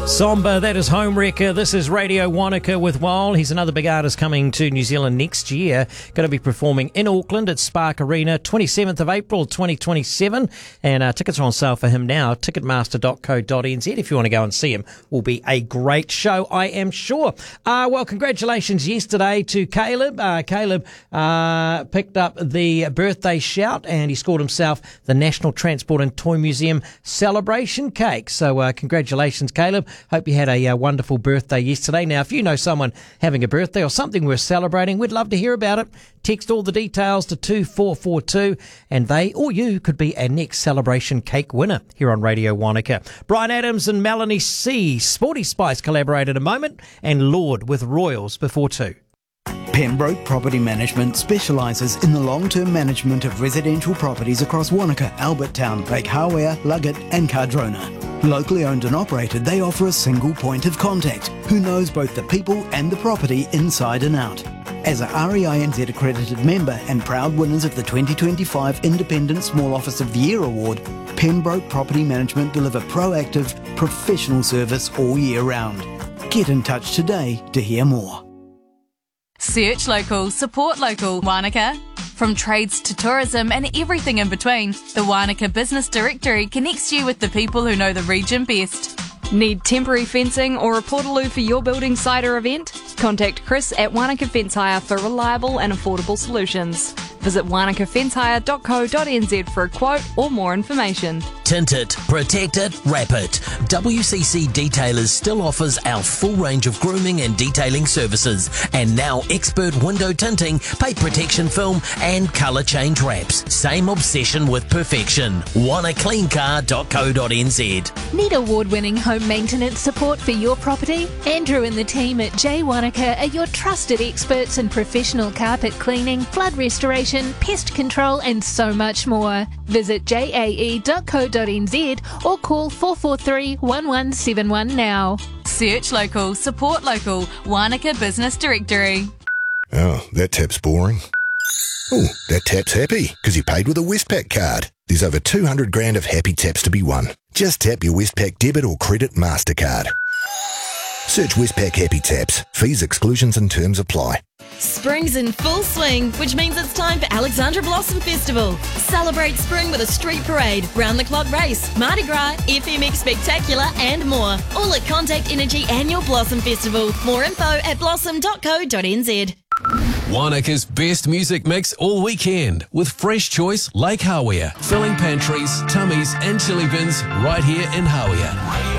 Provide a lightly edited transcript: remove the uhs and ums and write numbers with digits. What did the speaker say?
Somber, that is Homewrecker. This is Radio Wanaka with Wal. He's another big artist coming to New Zealand next year. Going to be performing in Auckland at Spark Arena, 27th of April 2027. And tickets are on sale for him now. Ticketmaster.co.nz. If you want to go and see him, will be a great show, I am sure. Well, congratulations yesterday to Caleb. Caleb picked up the birthday shout and he scored himself the National Transport and Toy Museum celebration cake. So congratulations, Caleb. Hope you had a wonderful birthday yesterday. Now, if you know someone having a birthday or something worth celebrating, we'd love to hear about it. Text all the details to 2442 and they or you could be our next celebration cake winner here on Radio Wanaka. Brian Adams and Melanie C. Sporty Spice collaborate in a moment, and Lord with Royals before 2. Pembroke Property Management specialises in the long-term management of residential properties across Wanaka, Albertown, Lake Hawea, Luggett and Cardrona. Locally owned and operated, they offer a single point of contact who knows both the people and the property inside and out. As a REINZ accredited member and proud winners of the 2025 Independent Small Office of the Year Award, Pembroke Property Management deliver proactive, professional service all year round. Get in touch today to hear more. Search local, support local, Wanaka. From trades to tourism and everything in between, the Wanaka Business Directory connects you with the people who know the region best. Need temporary fencing or a portaloo for your building site or event? Contact Chris at Wanaka Fence Hire for reliable and affordable solutions. Visit wanakafencehire.co.nz for a quote or more information. Tint it, protect it, wrap it. WCC Detailers still offers our full range of grooming and detailing services, and now expert window tinting, paint protection film and colour change wraps. Same obsession with perfection. wannacleancar.co.nz. Need award-winning home maintenance support for your property? Andrew and the team at J Wanaka are your trusted experts in professional carpet cleaning, flood restoration, pest control and so much more. Visit jae.co.nz or call 443 1171 now. Search local, support local, Wanaka Business Directory. Oh, that tap's boring. Oh, that tap's happy because he paid with a Westpac card. There's over 200 grand of happy taps to be won. Just tap your Westpac debit or credit MasterCard. Search Westpac Happy Taps. Fees, exclusions and terms apply. Spring's in full swing, which means it's time for Alexandra Blossom Festival. Celebrate spring with a street parade, round-the-clock race, Mardi Gras, FMX Spectacular and more. All at Contact Energy Annual Blossom Festival. More info at blossom.co.nz. Wanaka's best music mix all weekend with Fresh Choice Lake Hawea. Filling pantries, tummies and chili bins right here in Hawea.